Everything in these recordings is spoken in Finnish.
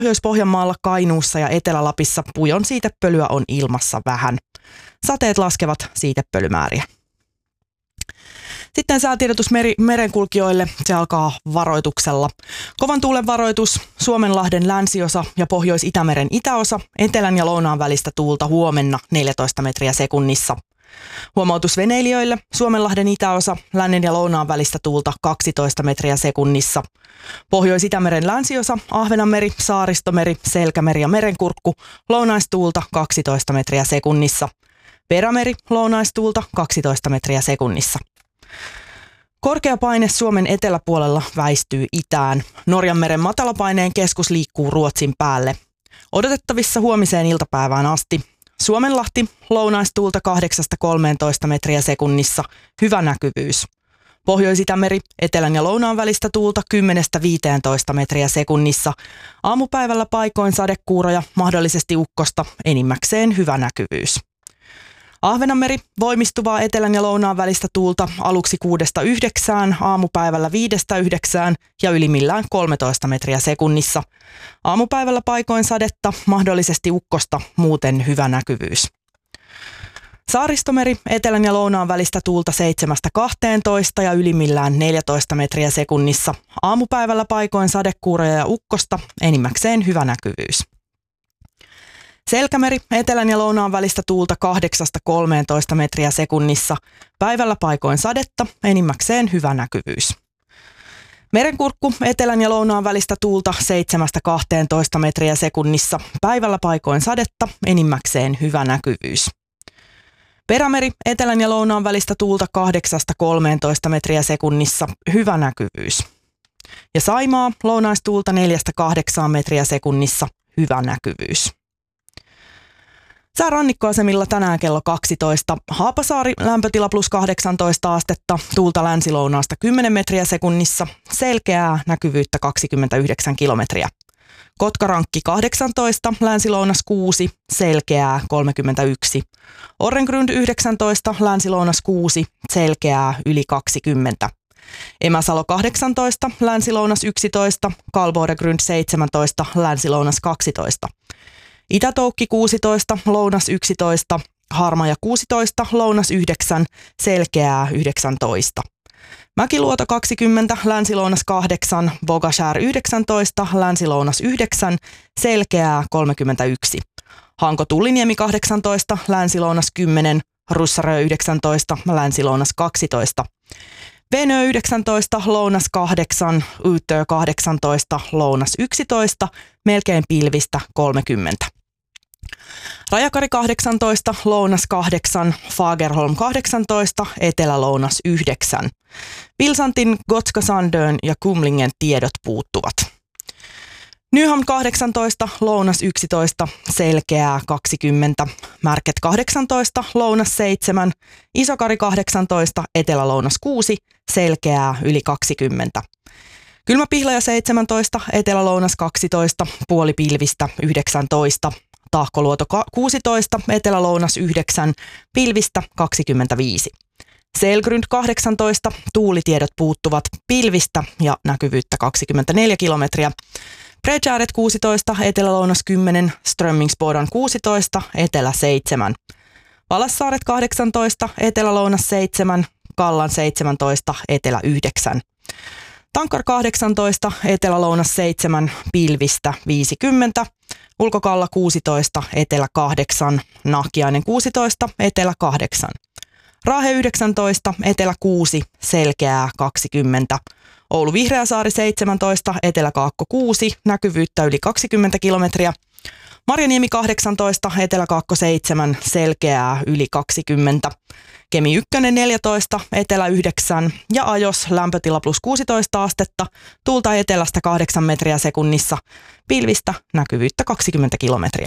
Pohjois-Pohjanmaalla, Kainuussa ja Etelä-Lapissa pujon siitepölyä on ilmassa vähän. Sateet laskevat siitepölymääriä. Sitten säätiedotus merenkulkijoille. Se alkaa varoituksella. Kovan tuulen varoitus, Suomenlahden länsiosa ja Pohjois-Itämeren itäosa, etelän ja lounaan välistä tuulta huomenna 14 metriä sekunnissa. Huomautus veneilijöille, Suomenlahden itäosa, lännen ja lounaan välistä tuulta 12 metriä sekunnissa. Pohjois-Itämeren länsiosa, Ahvenanmeri, Saaristomeri, Selkämeri ja Merenkurkku, lounaistuulta 12 metriä sekunnissa. Perämeri, lounaistuulta 12 metriä sekunnissa. Korkea paine Suomen eteläpuolella väistyy itään. Norjanmeren matalapaineen keskus liikkuu Ruotsin päälle. Odotettavissa huomiseen iltapäivään asti. Suomenlahti, lounaistuulta 8-13 metriä sekunnissa, hyvä näkyvyys. Pohjois-Itämeri, etelän ja lounaan välistä tuulta 10-15 metriä sekunnissa. Aamupäivällä paikoin sadekuuroja, mahdollisesti ukkosta, enimmäkseen hyvä näkyvyys. Ahvenanmeri, voimistuvaa etelän ja lounaan välistä tuulta aluksi 6-9, aamupäivällä 5-9 ja ylimmillään 13 metriä sekunnissa. Aamupäivällä paikoin sadetta, mahdollisesti ukkosta, muuten hyvä näkyvyys. Saaristomeri, etelän ja lounaan välistä tuulta 7-12 ja ylimmillään 14 metriä sekunnissa. Aamupäivällä paikoin sadekuuroja ja ukkosta, enimmäkseen hyvä näkyvyys. Selkämeri, etelän ja lounaan välistä tuulta 8-13 metriä sekunnissa. Päivällä paikoin sadetta, enimmäkseen hyvä näkyvyys. Merenkurkku, etelän ja lounaan välistä tuulta 7-12 metriä sekunnissa. Päivällä paikoin sadetta, enimmäkseen hyvä näkyvyys. Perämeri, etelän ja lounaan välistä tuulta 8-13 metriä sekunnissa, hyvä näkyvyys. Ja Saimaa, lounaistuulta 4-8 metriä sekunnissa, hyvä näkyvyys. Sää rannikkoasemilla tänään kello 12. Haapasaari, lämpötila plus 18 astetta, tuulta länsilounaasta 10 metriä sekunnissa, selkeää, näkyvyyttä 29 kilometriä. Kotkarankki 18, länsilounas 6, selkeää 31. Orrengrund 19, länsilounas 6, selkeää yli 20. Emäsalo 18, länsilounas 11, Kalvoregrund 17, länsilounas 12. Itätoukki 16, lounas 11, Harmaja 16, lounas 9, selkeää 19. Mäkiluoto 20, länsilounas 8, Bogashär 19, länsilounas 9, selkeää 31. Hanko Tulliniemi 18, länsilounas 10, Russarö 19, länsilounas 12. Venö 19, lounas 8, Yyttö 18, lounas 11, melkein pilvistä 30. Rajakari 18, lounas 8, Fagerholm 18, etelälounas 9. Pilsantin, Gotska Sandön ja Kumlingen tiedot puuttuvat. Nyhamn 18, lounas 11, selkeää 20. Märket 18, lounas 7, Isokari 18, etelälounas 6, selkeää yli 20. Kylmäpihlaja 17, etelälounas 12, puolipilvistä 19. Tahkoluoto 16, etelälounas 9, pilvistä 25. Selgrund 18, tuulitiedot puuttuvat, pilvistä ja näkyvyyttä 24 kilometriä. Bredgäret 16, etelälounas 10, Strömmingsbodan 16, etelä 7. Valassaaret 18, etelälounas 7, Kallan 17, etelä 9. Tankar 18, etelälounas 7, pilvistä 50. Ulkokalla 16, etelä 8, Nahkiainen 16, etelä 8. Raahe 19, etelä 6, selkeää 20. Oulu Vihreäsaari 17, Etelä-Kaakko 6, näkyvyyttä yli 20 kilometriä. Marjaniemi 18, Etelä-Kaakko 7, selkeää yli 20. Kemi 1 14, Etelä 9 ja Ajos lämpötila plus 16 astetta, tuulta etelästä 8 metriä sekunnissa, pilvistä näkyvyyttä 20 kilometriä.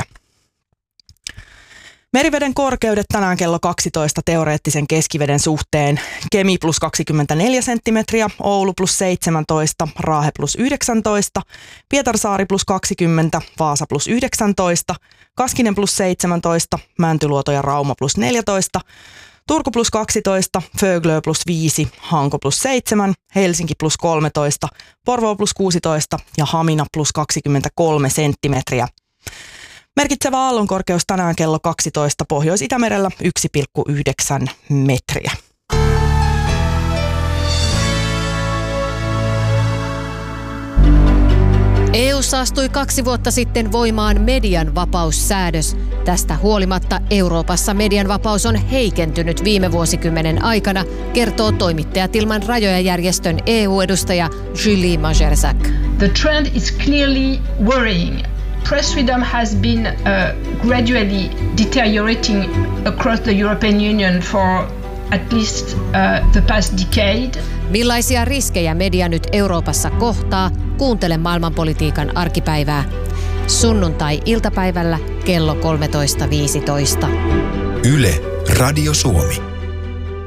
Meriveden korkeudet tänään kello 12 teoreettisen keskiveden suhteen. Kemi plus 24 senttimetriä, Oulu plus 17, Raahe plus 19, Pietarsaari plus 20, Vaasa plus 19, Kaskinen plus 17, Mäntyluoto ja Rauma plus 14, Turku plus 12, Föglö plus 5, Hanko plus 7, Helsinki plus 13, Porvoo plus 16 ja Hamina plus 23 senttimetriä. Merkitsevä aallonkorkeus tänään kello 12 Pohjois-Itämerellä 1,9 metriä. EU:ssa astui 2 vuotta sitten voimaan median vapaussäädös. Tästä huolimatta Euroopassa median vapaus on heikentynyt viime vuosikymmenen aikana, kertoo Toimittajat ilman rajoja -järjestön EU-edustaja Julie Majerczak. The trend is clearly worrying. Press freedom has been gradually deteriorating across the European Union for at least the past decade. Millaisia riskejä media nyt Euroopassa kohtaa? Kuuntele maailmanpolitiikan arkipäivää. Sunnuntai-iltapäivällä kello 13.15. Yle, Radio Suomi.